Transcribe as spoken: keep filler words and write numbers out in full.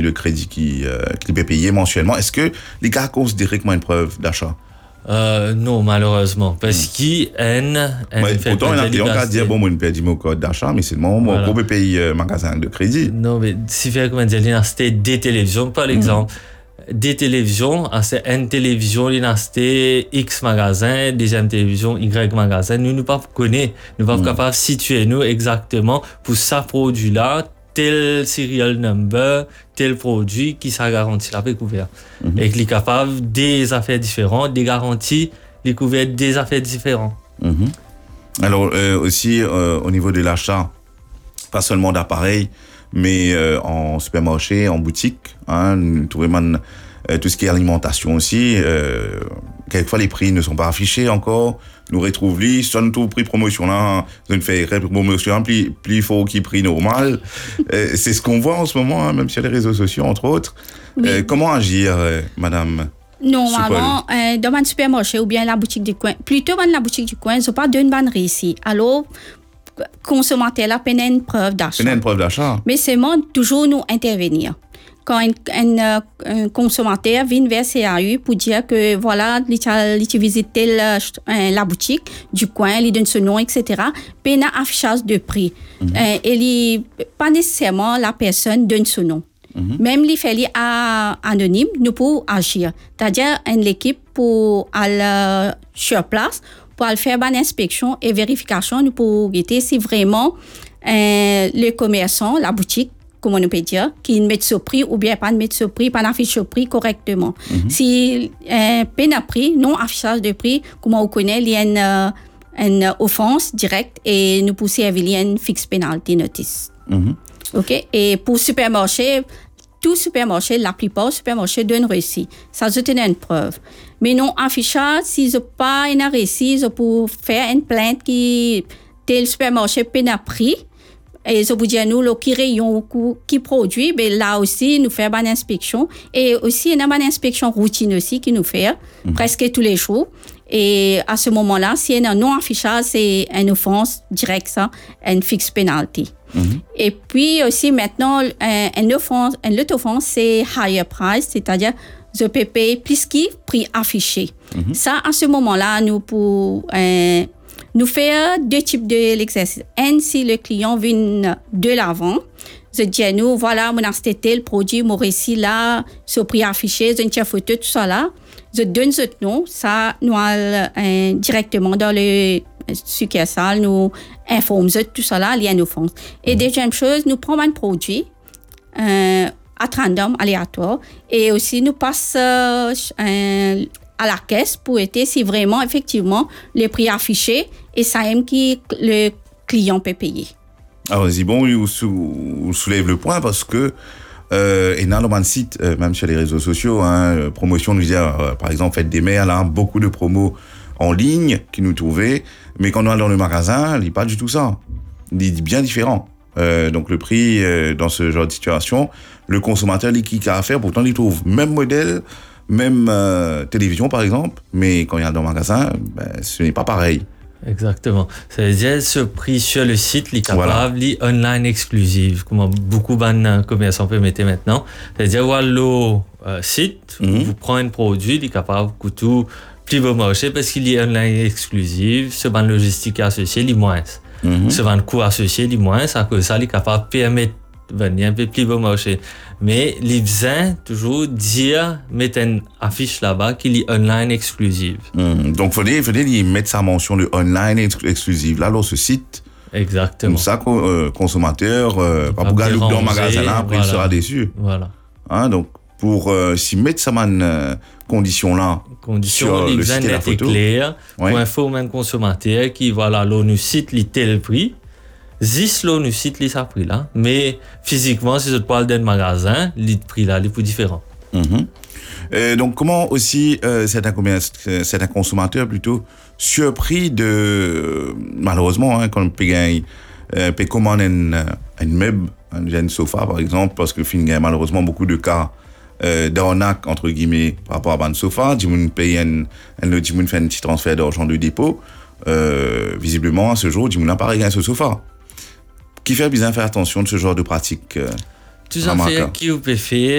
le crédit qui euh, qu'il peut payer mensuellement. Est-ce que les gars considèrent comme une preuve d'achat? Euh, non, malheureusement, parce mm. qu'il y a une... Ouais, pourtant, il y a des gens qui disent, bon, moi, je paye mon code d'achat, mais c'est le moment voilà. où on peut payer un euh, magasin de crédit. Non, mais si fait, comment dire, il y a des télévisions, par exemple, mm. des télévisions, c'est une télévision, il y a X magasin, deuxième télévision, Y magasin, nous ne pas connaître, nous ne pas mm. capables de situer nous exactement pour ce produit-là, tel serial number, tel produit qui sera garanti la découverte. Mm-hmm. Et qu'il est capable des affaires différentes, des garanties, découverte des affaires différentes. Mm-hmm. Alors, euh, aussi, euh, au niveau de l'achat, pas seulement d'appareils, mais euh, en supermarché, en boutique, hein, nous trouvons euh, tout ce qui est alimentation aussi. Euh, quelquefois, les prix ne sont pas affichés encore. Nous retrouvons les, soit nous trouvons prix promotion là, nous faisons promotion plus, plus fort qu'il prix normal. euh, c'est ce qu'on voit en ce moment, hein, même sur les réseaux sociaux, entre autres. Oui. Euh, comment agir, euh, madame? Normalement, euh, dans un supermarché ou bien la boutique du coin, plutôt dans la boutique du coin, je pas d'une bonne réussite. Alors, consommateur là, peine une preuve d'achat. Peine une preuve d'achat. Mais c'est moi toujours nous intervenir. Quand un, un, un consommateur vient vers C A U pour dire que voilà, il visite la, la boutique du coin, il donne son nom, et cetera. Puis il y a un affichage de prix. Mm-hmm. Euh, et il, pas nécessairement la personne donne son nom. Mm-hmm. Même les faits anonymes, nous pouvons agir. C'est-à-dire une équipe pour aller sur place, pour aller faire une inspection et vérification, nous pouvons guetter si vraiment euh, le commerçant, la boutique, comment on peut dire, qui met ce prix ou bien pas mettre ce prix, pas affiche ce prix correctement. Mm-hmm. Si euh, peine à prix, non affichage de prix, comment on connaît, il y a une, euh, une offense directe et nous poussons à une fixe penalty notice. Mm-hmm. OK? Et pour supermarché, tout supermarché, la plupart des supermarchés donnent réussi. Ça, c'est une preuve. Mais non affichage, si je pas une réussi, je peux faire une plainte qui, tel supermarché peine à prix. Et je vous dis à nous, le qui rayon, qui produit, ben là aussi, nous faisons une inspection. Et aussi, il y a une inspection routine aussi qui nous fait, mmh. presque tous les jours. Et à ce moment-là, s'il y a un non-affichage, c'est une offense directe, ça, une fixe penalty. Mmh. Et puis aussi, maintenant, une offense, une autre offense, c'est higher price, c'est-à-dire, je peux payer plus qu'il prix affiché. Mmh. Ça, à ce moment-là, nous, pour... Euh, Nous faisons deux types de l'exercice. Un, si le client vient de l'avant, je dis à nous, voilà, mon acheté tel produit, mon récit là, ce prix affiché, je tiens photo, tout ça là. Je donne ce nom, ça, nous allons euh, directement dans le succursale, nous informons tout ça là, il y a une offense. Et deuxième chose, nous prenons un produit euh, à random, aléatoire, et aussi nous passons euh, à la caisse pour être si vraiment, effectivement, le prix affiché et ça aime que le client peut payer. Alors, c'est bon, vous, vous soulève le point parce que, euh, et dans le site, euh, même sur les réseaux sociaux, hein, promotion, nous dit, euh, par exemple, Fête des Mères, là, beaucoup de promos en ligne qui nous trouvaient, mais quand on est dans le magasin, il n'est pas du tout ça. Il est bien différent. Euh, donc, le prix, euh, dans ce genre de situation, le consommateur, il qui a à faire, pourtant, il trouve même modèle, même euh, télévision par exemple, mais quand il y a dans le magasin, ben, ce n'est pas pareil. Exactement. C'est-à-dire ce prix sur le site, il est capable, il est online exclusif, comme beaucoup de commerçants peuvent mettre maintenant. C'est-à-dire, voilà le euh, site, mm-hmm. vous prenez un produit, il est capable de coûter plus beau marché parce qu'il est online exclusif, ce ban logistique associé, il est moins. Mm-hmm. Ce ban coût associé, il est moins, à cause de ça, il est capable de permettre venir un peu plus beau marché. Mais les besoins, toujours dire, mettre une affiche là-bas qu'il est online exclusive. Mmh. Donc, il faudrait, faudrait mettre sa mention de online ex- exclusive là, dans ce site. Exactement. Comme ça, euh, consommateur, euh, pas pour gagner dans le magasin là, après voilà. il sera déçu. Voilà. Hein, donc, pour euh, s'y mettre sa euh, condition là. Condition, les besoins d'être clair. Ouais. Pour informer un consommateur qui, voilà, là, nous cite les tel prix. Zis là, nous cite les prix là, mais physiquement, si je te parle d'un magasin, les prix là, les plus différents. Mm-hmm. Et donc, comment aussi euh, certains, certains consommateurs plutôt surpris de malheureusement hein, quand on peut gagner, euh, peut commander un, un meuble, un, un sofa par exemple, parce que fin gagne malheureusement beaucoup de cas euh, d'arnaque entre guillemets par rapport à un sofa, du monde paye un, un autre, du monde fait un petit transfert d'argent de dépôt. Euh, visiblement à ce jour, du monde n'a pas gagné ce sofa. Qui fait bien faire attention de ce genre de pratique euh, Tout ça fait qui vous peut faire